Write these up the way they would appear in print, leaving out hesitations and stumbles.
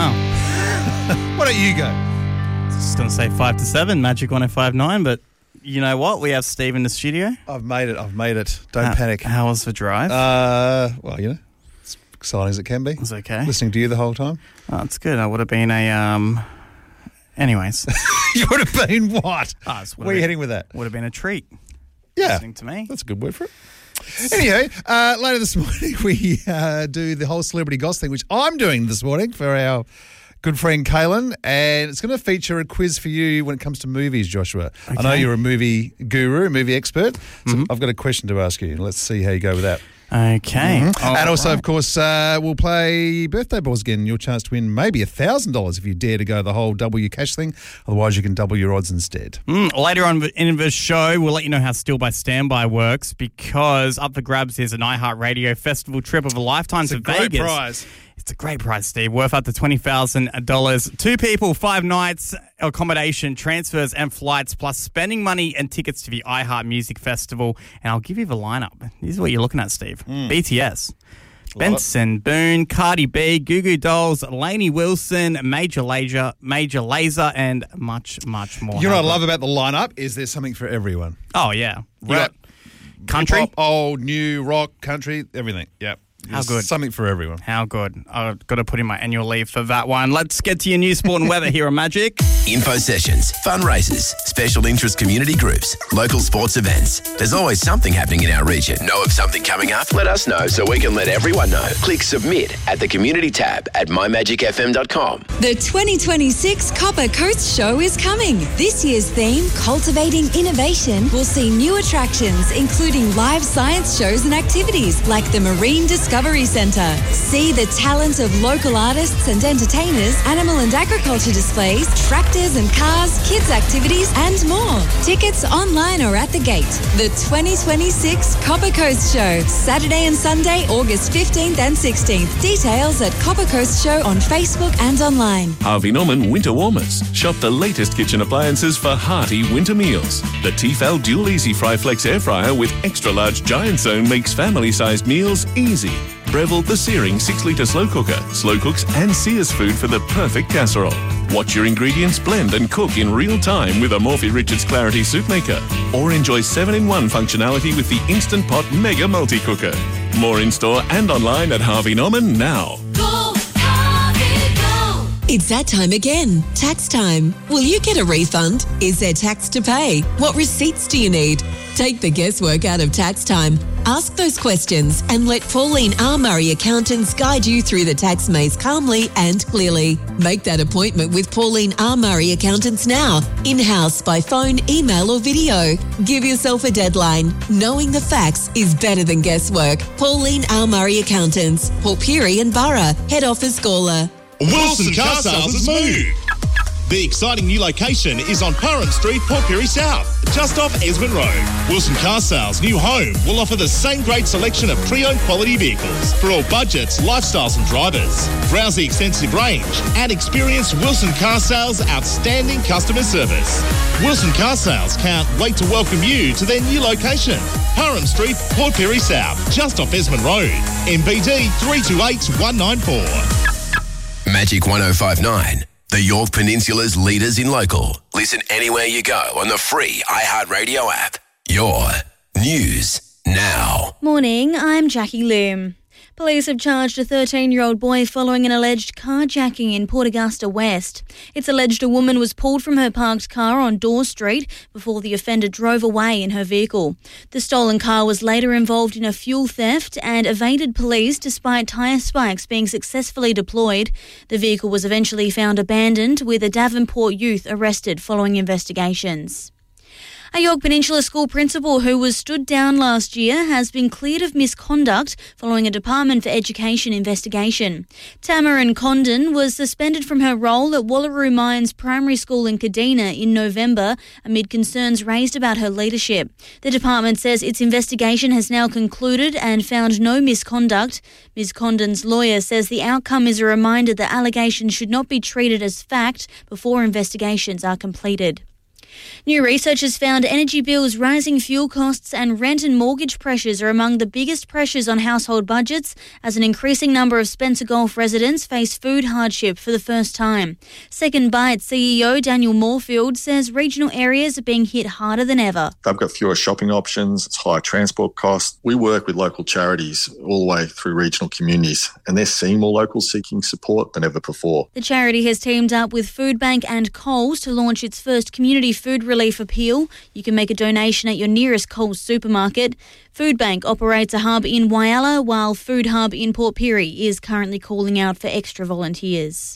Oh. Why don't you go? Just going to say 5 to 7, Magic 105.9, but you know what? We have Steve in the studio. I've made it. Don't panic. How was the drive? Well, it's exciting as it can be. It's okay. Listening to you the whole time. Oh, it's good. I would have been a... Anyways. You would have been what? Where are you heading with that? Would have been a treat. Yeah. Listening to me. That's a good word for it. Anyway, later this morning we do the whole celebrity goss thing, which I'm doing this morning for our good friend Kaylin, and it's going to feature a quiz for you when it comes to movies, Joshua. Okay. I know you're a movie guru, a movie expert, so I've got a question to ask you. Let's see how you go with that. Okay. And also, of course, we'll play Birthday Balls again. Your chance to win maybe $1,000 if you dare to go the whole W cash thing. Otherwise, you can double your odds instead. Later on in the show, we'll let you know how Still by Standby works, because up for grabs is an iHeartRadio festival trip of a lifetime to Vegas. It's a great prize. It's a great prize, Steve, worth up to $20,000. 2 people, 5 nights, accommodation, transfers and flights, plus spending money and tickets to the iHeart Music Festival. And I'll give you the lineup. This is what you're looking at, Steve. BTS, Benson Boone, Cardi B, Goo Goo Dolls, Lainey Wilson, Major Lazer, and much, much more. You know what I love about the lineup is there's something for everyone. Oh, yeah. Rap, country, hip-hop, old, new, rock, country, everything. Yep. How good. Something for everyone. How good. I've got to put in my annual leave for that one. Let's get to your news, sport and weather here on Magic. Info sessions, fundraisers, special interest community groups, local sports events. There's always something happening in our region. Know of something coming up? Let us know so we can let everyone know. Click submit at the community tab at mymagicfm.com. The 2026 Copper Coast Show is coming. This year's theme, Cultivating Innovation, will see new attractions, including live science shows and activities like the Marine Discovery Centre. See the talent of local artists and entertainers, animal and agriculture displays, tractors and cars, kids activities and more. Tickets online or at the gate. The 2026 Copper Coast Show, Saturday and Sunday, August 15th and 16th. Details at Copper Coast Show on Facebook and online. Harvey Norman Winter Warmers. Shop the latest kitchen appliances for hearty winter meals. The Tefal Dual Easy Fry Flex Air Fryer with extra large giant zone makes family-sized meals easy. Breville the Searing 6-litre slow cooker. Slow cooks and sears food for the perfect casserole. Watch your ingredients blend and cook in real time with a Morphy Richards Clarity Soup Maker. Or enjoy 7-in-1 functionality with the Instant Pot Mega Multi-Cooker. More in-store and online at Harvey Norman now. Go, Harvey, go! It's that time again. Tax time. Will you get a refund? Is there tax to pay? What receipts do you need? Take the guesswork out of tax time. Ask those questions and let Pauline R. Murray Accountants guide you through the tax maze calmly and clearly. Make that appointment with Pauline R. Murray Accountants now, in-house, by phone, email or video. Give yourself a deadline. Knowing the facts is better than guesswork. Pauline R. Murray Accountants, Port Pirie and Borough, Head Office Gawler. Wilson Car Sales has moved. The exciting new location is on Parham Street, Port Pirie South, just off Esmond Road. Wilson Car Sales' new home will offer the same great selection of pre-owned quality vehicles for all budgets, lifestyles and drivers. Browse the extensive range and experience Wilson Car Sales' outstanding customer service. Wilson Car Sales can't wait to welcome you to their new location, Parham Street, Port Pirie South, just off Esmond Road, MBD 328194. Magic 105.9. The York Peninsula's leaders in local. Listen anywhere you go on the free iHeartRadio app. Your news now. Morning, I'm Jackie Loom. Police have charged a 13-year-old boy following an alleged carjacking in Port Augusta West. It's alleged a woman was pulled from her parked car on Dorr Street before the offender drove away in her vehicle. The stolen car was later involved in a fuel theft and evaded police despite tyre spikes being successfully deployed. The vehicle was eventually found abandoned, with a Davenport youth arrested following investigations. A York Peninsula school principal who was stood down last year has been cleared of misconduct following a Department for Education investigation. Tamarin Condon was suspended from her role at Wallaroo Mines Primary School in Kadina in November amid concerns raised about her leadership. The department says its investigation has now concluded and found no misconduct. Ms. Condon's lawyer says the outcome is a reminder that allegations should not be treated as fact before investigations are completed. New research has found energy bills, rising fuel costs and rent and mortgage pressures are among the biggest pressures on household budgets as an increasing number of Spencer Gulf residents face food hardship for the first time. Second Bite CEO Daniel Moorfield says regional areas are being hit harder than ever. They've got fewer shopping options, it's higher transport costs. We work with local charities all the way through regional communities and they're seeing more locals seeking support than ever before. The charity has teamed up with Foodbank and Coles to launch its first community food relief appeal. You can make a donation at your nearest Coles supermarket. Foodbank operates a hub in Whyalla, while Food Hub in Port Pirie is currently calling out for extra volunteers.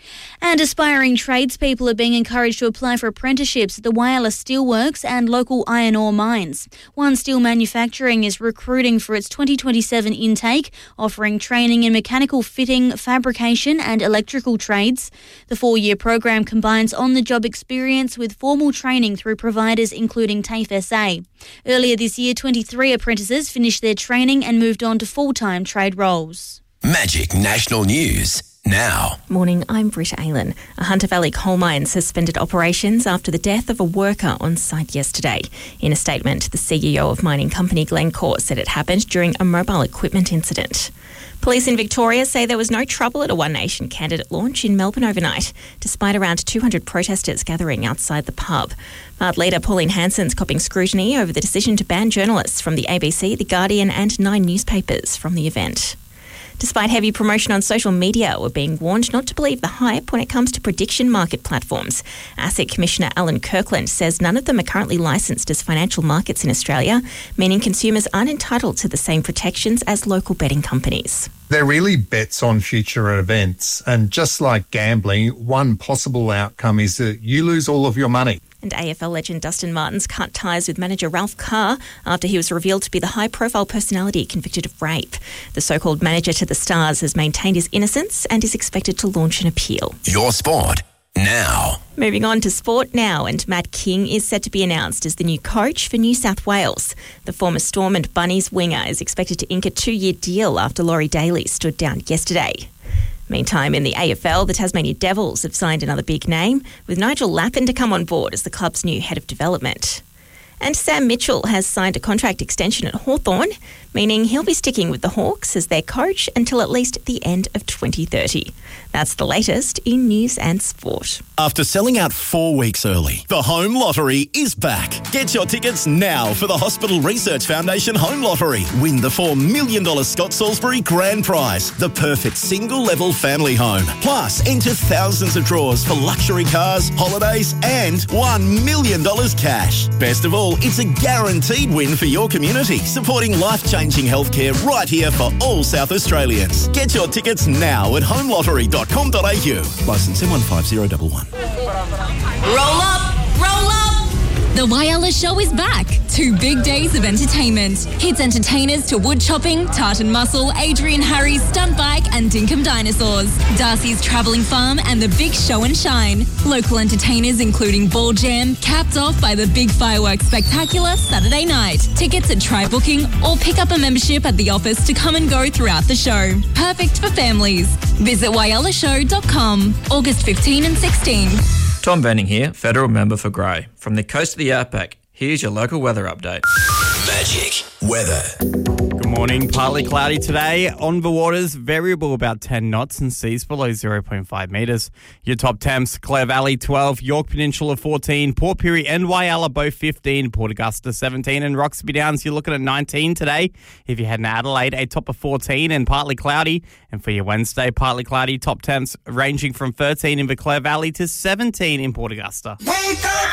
And aspiring tradespeople are being encouraged to apply for apprenticeships at the Whyalla Steelworks and local iron ore mines. One Steel Manufacturing is recruiting for its 2027 intake, offering training in mechanical fitting, fabrication and electrical trades. The 4-year program combines on-the-job experience with formal training through providers including TAFE SA. Earlier this year, 23 apprentices finished their training and moved on to full-time trade roles. Magic National News now. Morning, I'm Britta Aylen. A Hunter Valley coal mine suspended operations after the death of a worker on site yesterday. In a statement, the CEO of mining company Glencore said it happened during a mobile equipment incident. Police in Victoria say there was no trouble at a One Nation candidate launch in Melbourne overnight, despite around 200 protesters gathering outside the pub. But leader Pauline Hanson's copping scrutiny over the decision to ban journalists from the ABC, The Guardian and 9 newspapers from the event. Despite heavy promotion on social media, we're being warned not to believe the hype when it comes to prediction market platforms. ASIC Commissioner Alan Kirkland says none of them are currently licensed as financial markets in Australia, meaning consumers aren't entitled to the same protections as local betting companies. They're really bets on future events, and just like gambling, one possible outcome is that you lose all of your money. And AFL legend Dustin Martin's cut ties with manager Ralph Carr after he was revealed to be the high-profile personality convicted of rape. The so-called manager to the Stars has maintained his innocence and is expected to launch an appeal. Your sport now. Moving on to sport now, and Matt King is set to be announced as the new coach for New South Wales. The former Storm and Bunnies winger is expected to ink a 2-year deal after Laurie Daly stood down yesterday. Meantime, in the AFL, the Tasmania Devils have signed another big name, with Nigel Lappin to come on board as the club's new head of development. And Sam Mitchell has signed a contract extension at Hawthorn, meaning he'll be sticking with the Hawks as their coach until at least the end of 2030. That's the latest in news and sport. After selling out 4 weeks early, the Home Lottery is back. Get your tickets now for the Hospital Research Foundation Home Lottery. Win the $4 million Scott Salisbury Grand Prize, the perfect single-level family home. Plus, enter thousands of draws for luxury cars, holidays and $1 million cash. Best of all, it's a guaranteed win for your community, supporting life-changing healthcare right here for all South Australians. Get your tickets now at homelottery.com.au. Licence M15011. Roll up, roll up. The Whyalla Show is back. 2 big days of entertainment. Hits entertainers to wood chopping, Tartan Muscle, Adrian Harry's stunt bike and Dinkum Dinosaurs. Darcy's Travelling Farm and the Big Show and Shine. Local entertainers including Ball Jam, capped off by the Big Fireworks Spectacular Saturday night. Tickets at Try Booking or pick up a membership at the office to come and go throughout the show. Perfect for families. Visit whyallashow.com, August 15 and 16. Tom Benning here, Federal Member for Grey. From the coast of the Outback, here's your local weather update. Magic weather. Good morning. Partly cloudy today. On the waters, variable about 10 knots and seas below 0.5 metres. Your top temps, Clare Valley 12, York Peninsula 14, Port Pirie and Whyalla both 15, Port Augusta 17 and Roxby Downs you're looking at 19 today. If you head to Adelaide, a top of 14 and partly cloudy. And for your Wednesday, partly cloudy, top temps ranging from 13 in the Clare Valley to 17 in Port Augusta. Wake up!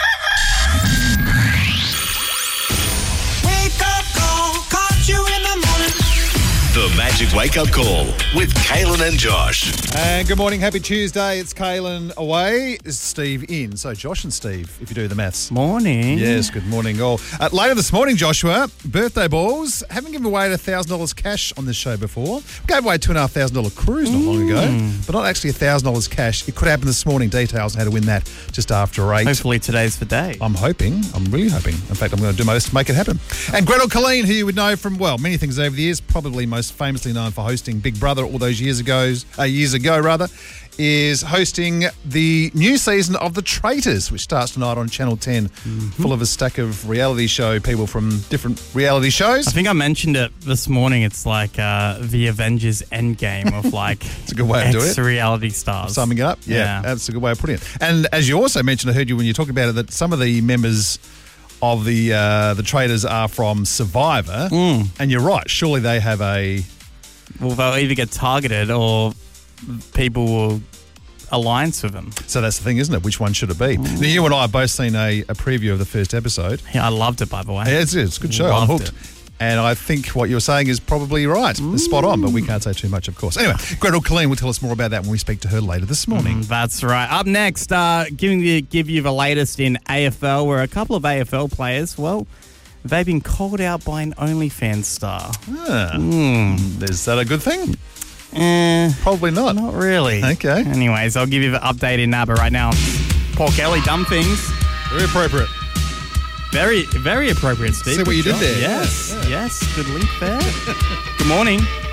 Wake up call, caught you in the morning. The Magic Wake Up Call with Kaylin and Josh. And good morning, happy Tuesday. It's Kaylin away, it's Steve in. So Josh and Steve, if you do the maths. Morning. Yes, good morning all. Later this morning, Joshua, birthday balls. Haven't given away $1,000 cash on this show before. We gave away a $2,500 cruise not long ago, but not actually $1,000 cash. It could happen this morning. Details on how to win that just after 8. Hopefully today's the day. I'm really hoping. In fact, I'm going to do my best to make it happen. And Gretel Colleen, who you would know from, well, many things over the years, probably most most famously known for hosting Big Brother all those years ago, is hosting the new season of The Traitors, which starts tonight on Channel 10, full of a stack of reality show people from different reality shows. I think I mentioned it this morning. It's like the Avengers Endgame of like it's a good way of doing it. Reality stars. Summing it up. Yeah, that's a good way of putting it. And as you also mentioned, I heard you when you talked about it, that some of the members of the Traitors are from Survivor. And you're right. Surely they have a... Well, they'll either get targeted or people will alliance with them. So that's the thing, isn't it? Which one should it be? Now, you and I have both seen a preview of the first episode. Yeah, I loved it, by the way. Yeah, it's a good show. I'm hooked. And I think what you're saying is probably right. It's spot on, but we can't say too much, of course. Anyway, Gretel Colleen will tell us more about that when we speak to her later this morning. That's right. Up next, give you the latest in AFL, where a couple of AFL players, well, they've been called out by an OnlyFans star. Is that a good thing? Probably not. Not really. Okay. Anyways, I'll give you the update in NABA right now. Paul Kelly, dumb things. Very appropriate. Very, very appropriate, Steve. See what you did there. Yes. Good link there. Good morning.